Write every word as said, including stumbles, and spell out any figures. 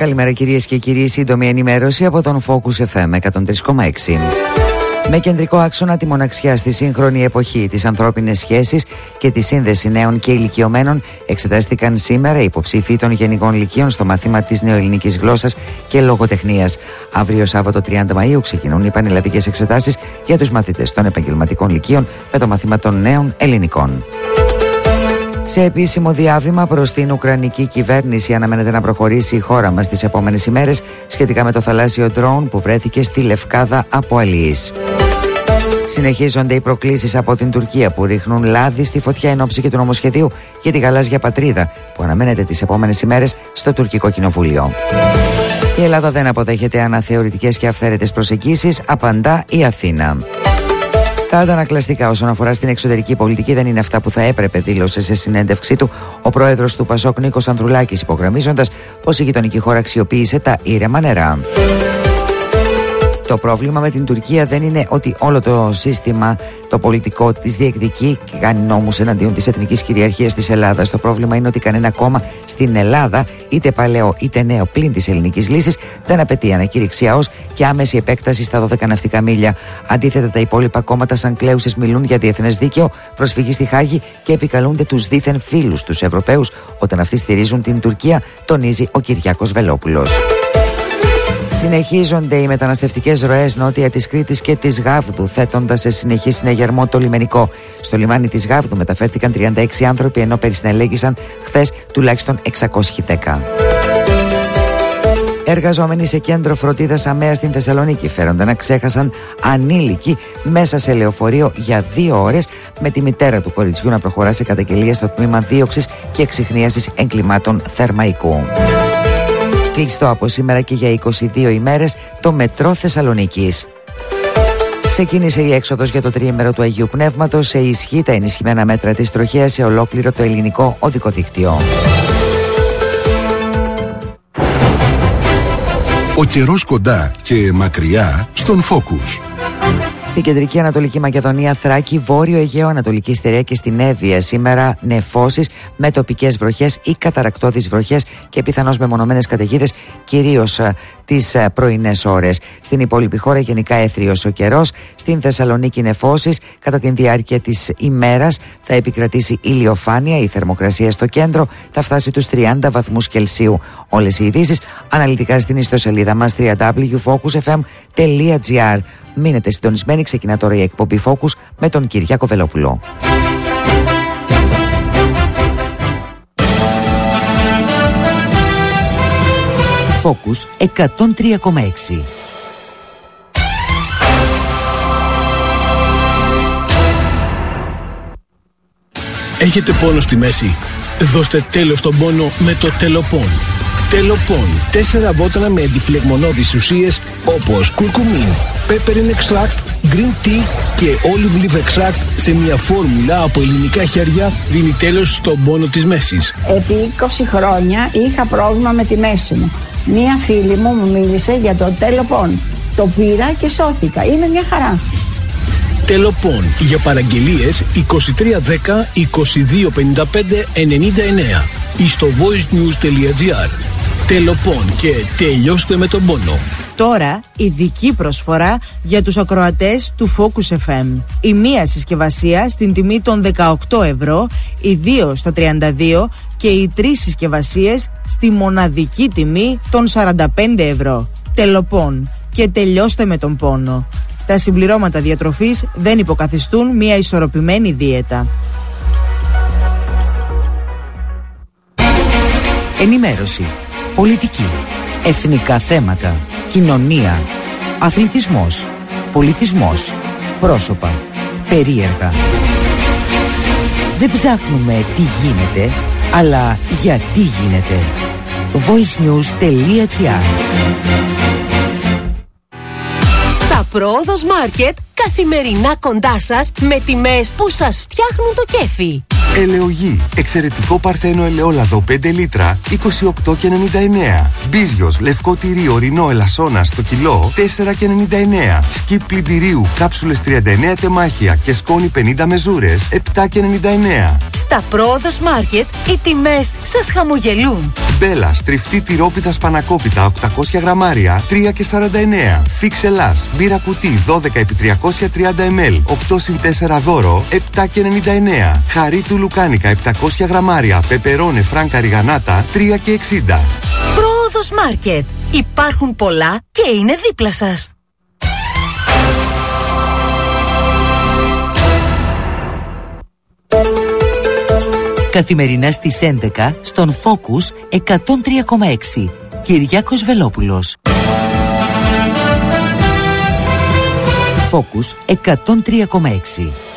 Καλημέρα κυρίες και κύριοι, σύντομη ενημέρωση από τον Focus εφ εμ εκατόν τρία κόμμα έξι. Με κεντρικό άξονα τη μοναξιά στη σύγχρονη εποχή, τις ανθρώπινες σχέσεις και τη σύνδεση νέων και ηλικιωμένων, εξετάστηκαν σήμερα οι υποψήφοι των γενικών λυκείων στο μάθημα της νεοελληνικής γλώσσας και λογοτεχνίας. Αύριο Σάββατο τριάντα Μαΐου ξεκινούν οι πανελλαδικές εξετάσεις για τους μαθητές των επαγγελματικών λυκείων με το μάθημα των νέων ελληνικών. Σε επίσημο διάβημα προς την Ουκρανική κυβέρνηση, αναμένεται να προχωρήσει η χώρα μας τις επόμενες ημέρες σχετικά με το θαλάσσιο ντρόουν που βρέθηκε στη Λευκάδα από αλιείς. Συνεχίζονται οι προκλήσεις από την Τουρκία που ρίχνουν λάδι στη φωτιά εν ώψη και του νομοσχεδίου για τη γαλάζια πατρίδα που αναμένεται τις επόμενες ημέρες στο τουρκικό κοινοβούλιο. Η Ελλάδα δεν αποδέχεται αναθεωρητικές και αυθαίρετες προσεγγίσεις, απαντά η Αθήνα. Τα αντανακλαστικά όσον αφορά στην εξωτερική πολιτική δεν είναι αυτά που θα έπρεπε, δήλωσε σε συνέντευξή του ο πρόεδρος του Πασόκ Νίκος Ανδρουλάκης, υπογραμμίζοντας πως η γειτονική χώρα αξιοποίησε τα ήρεμα νερά. Το πρόβλημα με την Τουρκία δεν είναι ότι όλο το σύστημα, το πολιτικό της διεκδικεί και κάνει νόμους εναντίον της εθνικής κυριαρχίας της Ελλάδας. Το πρόβλημα είναι ότι κανένα κόμμα στην Ελλάδα, είτε παλαιό είτε νέο πλην της ελληνικής λύσης, δεν απαιτεί ανακήρυξη ΑΟΣ και άμεση επέκταση στα δώδεκα ναυτικά μίλια. Αντίθετα, τα υπόλοιπα κόμματα σαν κλέουσες μιλούν για διεθνές δίκαιο, προσφυγή στη Χάγη και επικαλούνται τους δίθεν φίλους τους Ευρωπαίους όταν αυτοί στηρίζουν την Τουρκία, τονίζει ο Κυριάκος Βελόπουλος. Συνεχίζονται οι μεταναστευτικές ροές νότια της Κρήτης και της Γάβδου, θέτοντας σε συνεχή συνεγερμό το λιμενικό. Στο λιμάνι της Γάβδου μεταφέρθηκαν τριάντα έξι άνθρωποι, ενώ περισυνελέγησαν χθες τουλάχιστον εξακόσιοι δέκα. Εργαζόμενοι σε κέντρο φροντίδας ΑΜΕΑ στην Θεσσαλονίκη φέρονται να ξέχασαν ανήλικοι μέσα σε λεωφορείο για δύο ώρες, με τη μητέρα του κοριτσιού να προχωρά σε καταγγελία στο τμήμα δίωξης και εξιχνίασης εγκλημάτων Θερμαϊκού. Κλειστό από σήμερα και για είκοσι δύο ημέρες το μετρό Θεσσαλονίκης. Ξεκίνησε η έξοδος για το τριήμερο του Αγίου Πνεύματος, σε ισχύ τα ενισχυμένα μέτρα της τροχέας σε ολόκληρο το ελληνικό οδικό δίκτυο. Ο καιρός κοντά και μακριά στον Focus. Στην κεντρική Ανατολική Μακεδονία, Θράκη, Βόρειο Αιγαίο, Ανατολική Στερεά και στην Εύβοια σήμερα νεφώσεις με τοπικές βροχές ή καταρακτώδεις βροχές και πιθανώς μεμονωμένες καταιγίδες, κυρίως τις πρωινές ώρες. Στην υπόλοιπη χώρα γενικά έθριος ο καιρός. Στην Θεσσαλονίκη νεφώσεις. Κατά τη διάρκεια της ημέρας θα επικρατήσει ηλιοφάνεια. Η θερμοκρασία στο κέντρο θα φτάσει τους τριάντα βαθμούς Κελσίου. Όλες οι ειδήσεις αναλυτικά στην ιστοσελίδα μας double-u double-u double-u τελεία focus f m τελεία g r. Μείνετε συντονισμένοι, ξεκινά τώρα η εκπομπή Focus με τον Κυριάκο Βελόπουλο. Focus εκατόν τρία κόμμα έξι. Έχετε πόνο στη μέση? Δώστε τέλος στον πόνο με το Τελοπών. Τελοπών, τέσσερα βότανα με αντιφλεγμονώδεις ουσίες όπως κουρκουμίν, peppermint extract, green tea και olive leaf extract σε μια φόρμουλα από ελληνικά χέρια δίνει τέλος στον πόνο της μέσης. Επί είκοσι χρόνια είχα πρόβλημα με τη μέση μου. Μία φίλη μου μου μίλησε για το Τελοπών. Το πήρα και σώθηκα. Είναι μια χαρά. Τελοπών, για παραγγελίες είκοσι τρία δέκα είκοσι δύο πενήντα πέντε ενενήντα εννέα ή στο voicenews τελεία gr. Τελοπών και τελειώστε με τον πόνο. Τώρα ειδική προσφορά για τους ακροατές του Focus εφ εμ. Η μία συσκευασία στην τιμή των δεκαοκτώ ευρώ, οι δύο στα τριάντα δύο και οι τρεις συσκευασίες στη μοναδική τιμή των σαράντα πέντε ευρώ. Τελοπών και τελειώστε με τον πόνο. Τα συμπληρώματα διατροφής δεν υποκαθιστούν μια ισορροπημένη δίαιτα. Ενημέρωση, πολιτική, εθνικά θέματα, κοινωνία, αθλητισμός, πολιτισμός, πρόσωπα, περίεργα. Δεν ψάχνουμε τι γίνεται, αλλά γιατί γίνεται. voicenews τελεία gr. Τα Πρόοδος Μάρκετ, καθημερινά κοντά σας με τιμές που σας φτιάχνουν το κέφι. Ελαιογή. Εξαιρετικό παρθένο ελαιόλαδο πέντε λίτρα είκοσι οκτώ και ενενήντα εννέα. Μπίζιος λευκό τυρί ορεινό ελασσόνα στο κιλό τέσσερα και ενενήντα εννέα. Σκιπ πλυντηρίου κάψουλες τριάντα εννέα τεμάχια και σκόνη πενήντα μεζούρες επτά και ενενήντα εννέα. Στα Πρόοδος Μάρκετ οι τιμές σας χαμογελούν. Μπέλα τριφτή τυρόπιτα σπανακόπιτα οκτακόσια γραμμάρια τρία και σαράντα εννέα. Φίξ Ελλάς μπύρα κουτί δώδεκα επί τριακόσια τριάντα μιλιλίτρα οκτώ συν τέσσερα δώρο επτά και ενενήντα εννέα. Χαρί του Λουκάνικα επτακόσια γραμμάρια πεπερώνε φράνκα ριγανάτα τρία και εξήντα. Πρόοδος Μάρκετ. Υπάρχουν πολλά και είναι δίπλα σας. Καθημερινά στις έντεκα στον Focus εκατόν τρία κόμμα έξι. Κυριάκος Βελόπουλος. Focus εκατόν τρία κόμμα έξι.